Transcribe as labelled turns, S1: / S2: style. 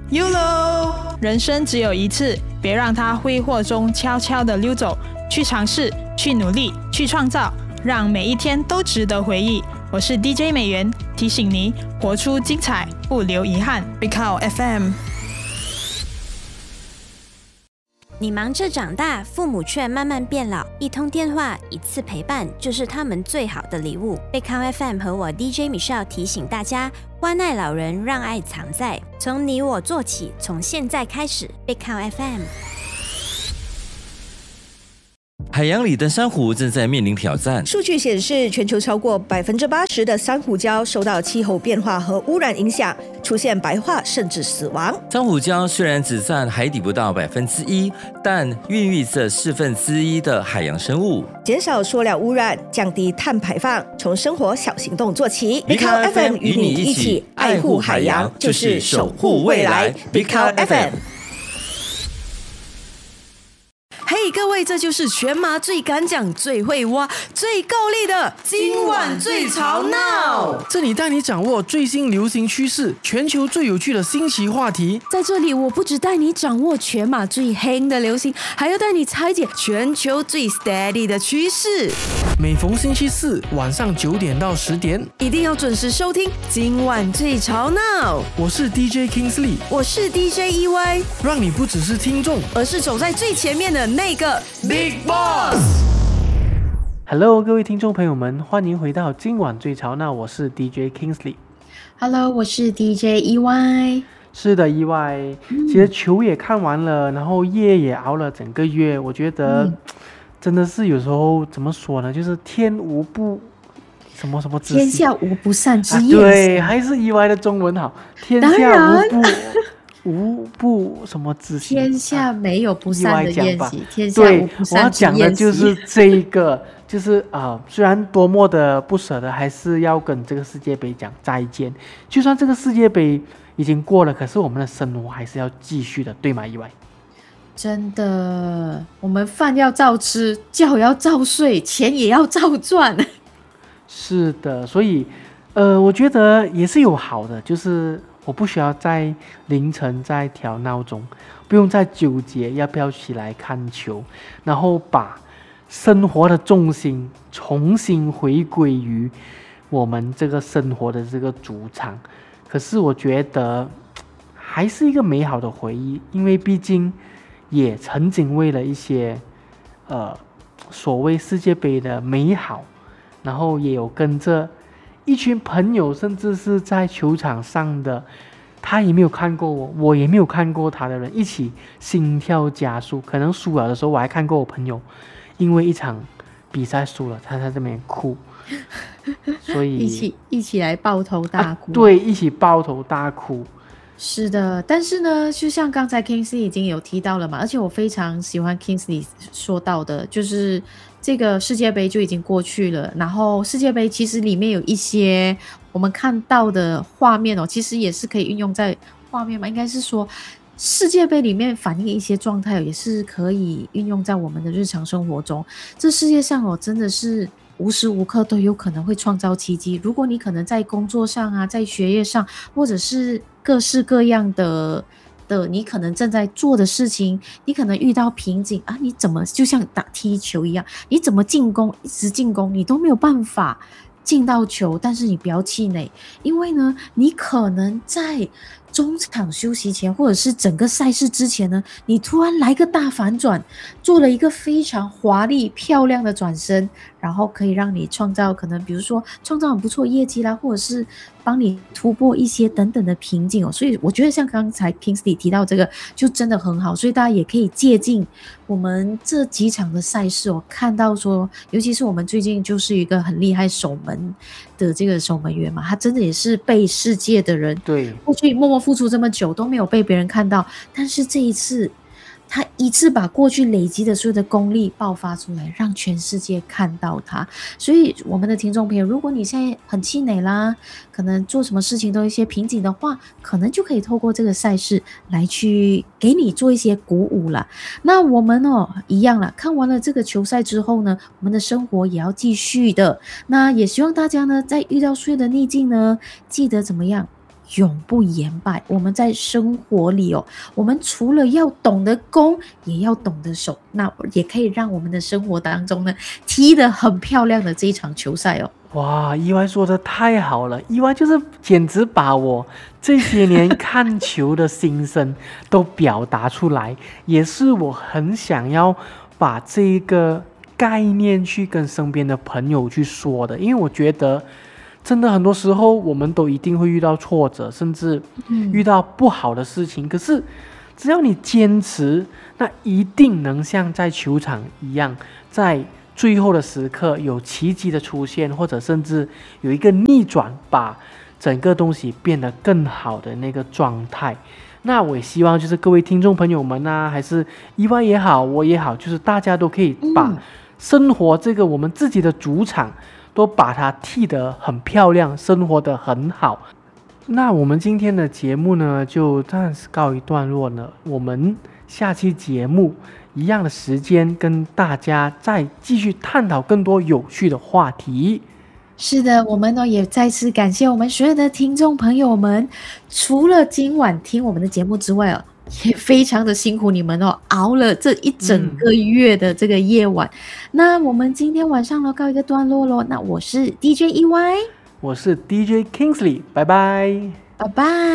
S1: YOLO， 人生只有一次，别让它挥霍中悄悄地溜走。去尝试，去努力，去创造，让每一天都值得回忆。我是 DJ 美元，提醒你活出精彩，不留遗憾。Big Cow FM。
S2: 你忙着长大，父母却慢慢变老，一通电话，一次陪伴，就是他们最好的礼物。贝康 FM 和我 DJ Michelle 提醒大家，关爱老人，让爱藏在，从你我做起，从现在开始。贝康 FM。
S3: 海洋里的珊瑚正在面临挑战。
S4: 数据显示，全球超过80%的珊瑚礁受到气候变化和污染影响，出现白化甚至死亡。
S3: 珊瑚礁虽然只占海底不到1%，但孕育着1/4的海洋生物。
S4: 减少塑料污染，降低碳排放，从生活小行动做起。
S3: Big Cow FM 与你一起爱护海洋，就是守护未来。Big Cow FM。
S5: 嘿，各位，这就是全马最敢讲、最会挖、最够力的今晚最吵闹。
S6: 这里带你掌握最新流行趋势，全球最有趣的新奇话题。
S5: 在这里，我不只带你掌握全马最夯的流行，还要带你拆解全球最 steady 的趋势。
S6: 每逢星期四晚上9点到10点，
S5: 一定要准时收听今晚最吵闹。
S6: 我是 DJ Kingsley，
S5: 我是 DJ EY，
S6: 让你不只是听众，
S5: 而是走在最前面的那个 Big
S6: Boss。Hello， 各位听众朋友们，欢迎回到今晚最吵闹，我是 DJ Kingsley。Hello，
S7: 我是 DJ EY。
S6: 是的，EY，其实球也看完了，然后夜也熬了整个月，我觉得真的是有时候怎么说呢，就是天无不什么之
S7: 天下无不散之宴，
S6: 对，还是EY的中文好，天下无不什么之喜，
S7: 天下没有不散的宴席，天下无不散之宴席。
S6: 我要讲的就是这一个，就是虽然多么的不舍得，还是要跟这个世界杯讲再见。就算这个世界杯已经过了，可是我们的生活还是要继续的，对吗？EY？
S7: 真的，我们饭要照吃，觉要照睡，钱也要照赚。
S6: 是的，所以我觉得也是有好的，就是我不需要在凌晨再调闹钟，不用再纠结要不要起来看球，然后把生活的重心重新回归于我们这个生活的这个主场。可是我觉得还是一个美好的回忆，因为毕竟也曾经为了一些所谓世界杯的美好，然后也有跟着一群朋友，甚至是在球场上的他也没有看过我，我也没有看过他的人，一起心跳加速。可能输了的时候，我还看过我朋友因为一场比赛输了，他在这边哭，所以
S7: 一起来抱头大哭。
S6: 对，一起抱头大哭。
S7: 是的，但是呢，就像刚才 Kingsley 已经有提到了嘛，而且我非常喜欢 Kingsley 说到的，就是这个世界杯就已经过去了，然后世界杯其实里面有一些我们看到的画面其实也是可以运用在画面嘛，应该是说世界杯里面反映一些状态也是可以运用在我们的日常生活中。这世界上真的是无时无刻都有可能会创造奇迹。如果你可能在工作上啊，在学业上，或者是各式各样的你可能正在做的事情，你可能遇到瓶颈啊，你怎么就像打踢球一样，你怎么进攻，一直进攻，你都没有办法进到球，但是你不要气馁，因为呢，你可能在中场休息前，或者是整个赛事之前呢，你突然来个大反转，做了一个非常华丽漂亮的转身，然后可以让你创造可能比如说创造很不错业绩啦，或者是帮你突破一些等等的瓶颈所以我觉得像刚才 Kingsley 提到这个就真的很好，所以大家也可以借鉴我们这几场的赛事看到说，尤其是我们最近就是一个很厉害守门的这个守门员嘛，他真的也是被世界的人
S6: 对
S7: 过去默默付出这么久都没有被别人看到，但是这一次他一次把过去累积的所有的功力爆发出来，让全世界看到他。所以我们的听众朋友，如果你现在很气馁啦，可能做什么事情都有一些瓶颈的话，可能就可以透过这个赛事来去给你做一些鼓舞啦。那我们一样啦，看完了这个球赛之后呢，我们的生活也要继续的。那也希望大家呢，在遇到所有的逆境呢，记得怎么样永不言败。我们在生活里哦，我们除了要懂得攻，也要懂得守，那也可以让我们的生活当中呢踢得很漂亮的这一场球赛哦。
S6: 哇，意外说的太好了，意外就是简直把我这些年看球的心声都表达出来，也是我很想要把这个概念去跟身边的朋友去说的。因为我觉得真的很多时候我们都一定会遇到挫折，甚至遇到不好的事情，可是只要你坚持，那一定能像在球场一样，在最后的时刻有奇迹的出现，或者甚至有一个逆转，把整个东西变得更好的那个状态。那我也希望就是各位听众朋友们啊，还是意外也好，我也好，就是大家都可以把生活这个我们自己的主场都把它踢得很漂亮，生活得很好。那我们今天的节目呢就暂时告一段落了，我们下期节目一样的时间跟大家再继续探讨更多有趣的话题。
S7: 是的，我们呢也再次感谢我们所有的听众朋友们，除了今晚听我们的节目之外哦，也非常的辛苦你们哦，熬了这一整个月的这个夜晚。那我们今天晚上呢告一个段落咯。那我是 DJ EY，
S6: 我是 DJ Kingsley， 拜拜，
S7: 拜拜。